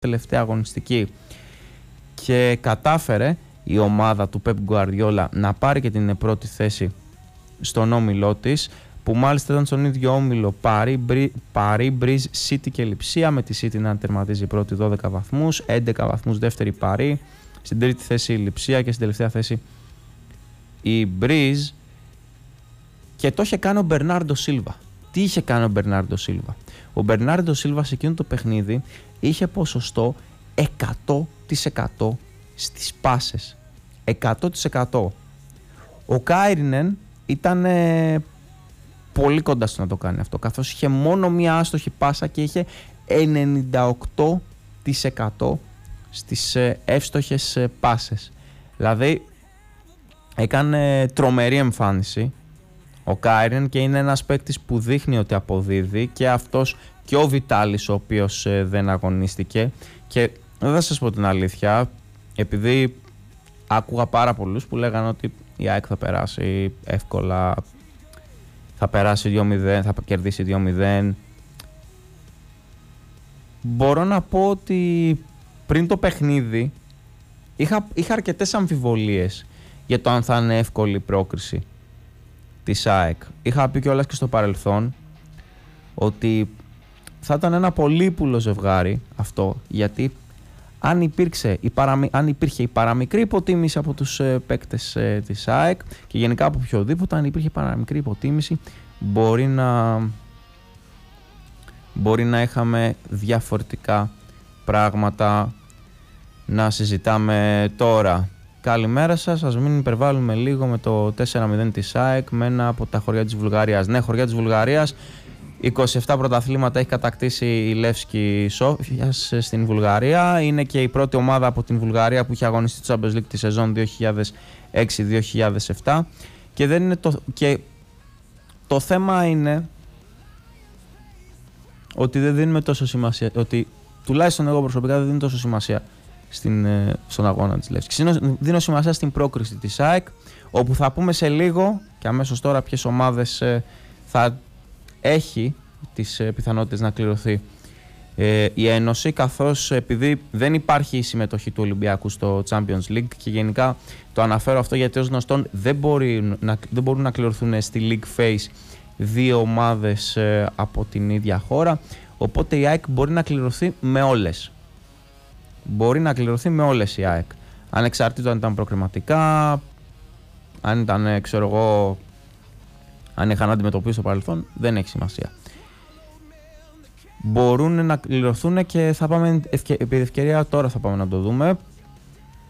τελευταία αγωνιστική και κατάφερε η ομάδα του Pep Guardiola να πάρει και την πρώτη θέση στον όμιλό της, που μάλιστα ήταν στον ίδιο όμιλο Παρί, Μπριζ, City και Λειψία, με τη City να τερματίζει πρώτη 12 βαθμούς, 11 βαθμούς δεύτερη Παρί, στην τρίτη θέση η Λειψία και στην τελευταία θέση η Μπριζ. Και το είχε κάνει ο Μπερνάρντο Σίλβα. Τι είχε κάνει ο Μπερνάρντο Σίλβα? Ο Μπερνάρντο Σίλβα σε εκείνο το παιχνίδι είχε ποσοστό 100% στις πάσες. 100%. Ο Κάιρινεν ήταν πολύ κοντά στο να το κάνει αυτό, καθώς είχε μόνο μία άστοχη πάσα και είχε 98% στις εύστοχες πάσες. Δηλαδή έκανε τρομερή εμφάνιση ο Κάιρινεν και είναι ένας παίκτης που δείχνει ότι αποδίδει, και αυτός και ο Βιτάλης, ο οποίος δεν αγωνίστηκε. Και δεν θα σας πω την αλήθεια, επειδή άκουγα πάρα πολλούς που λέγανε ότι η ΑΕΚ θα περάσει εύκολα, θα περάσει 2-0, θα κερδίσει 2-0. Μπορώ να πω ότι πριν το παιχνίδι είχα αρκετές αμφιβολίες για το αν θα είναι εύκολη η πρόκριση της ΑΕΚ. Είχα πει κιόλας και στο παρελθόν ότι θα ήταν ένα πολύπουλο ζευγάρι αυτό, γιατί αν υπήρχε η παραμικρή υποτίμηση από τους παίκτες της ΑΕΚ και γενικά από οποιοδήποτε, αν υπήρχε παραμικρή υποτίμηση, μπορεί να είχαμε διαφορετικά πράγματα να συζητάμε τώρα. Καλημέρα σας, ας μην υπερβάλλουμε λίγο με το 4-0 της ΑΕΚ με ένα από τα χωριά της Βουλγαρίας. Ναι, χωριά της Βουλγαρίας, 27 πρωταθλήματα έχει κατακτήσει η Λεύσκη Σόφιας στην Βουλγαρία. Είναι και η πρώτη ομάδα από την Βουλγαρία που έχει αγωνιστεί το Champions League τη σεζόν 2006-2007. Και, το θέμα είναι ότι δεν δίνουμε τόσο σημασία, ότι τουλάχιστον εγώ προσωπικά δεν δίνω τόσο σημασία στον αγώνα της Λεύσκης. Δίνω σημασία στην πρόκριση της ΑΕΚ, όπου θα πούμε σε λίγο και αμέσως τώρα ποιες ομάδες θα έχει τις πιθανότητες να κληρωθεί η Ένωση, καθώς επειδή δεν υπάρχει η συμμετοχή του Ολυμπιακού στο Champions League, και γενικά το αναφέρω αυτό γιατί ως γνωστόν δεν μπορούν να κληρωθούν στη League Phase δύο ομάδες από την ίδια χώρα, οπότε η ΑΕΚ μπορεί να κληρωθεί με όλες. Μπορεί να κληρωθεί με όλες η ΑΕΚ, ανεξαρτήτως αν ήταν προκριματικά, αν ήταν, ξέρω εγώ, αν είχαν αντιμετωπίσει στο παρελθόν, δεν έχει σημασία. Μπορούν να κληρωθούν και θα πάμε, επί ευκαιρία τώρα θα πάμε να το δούμε.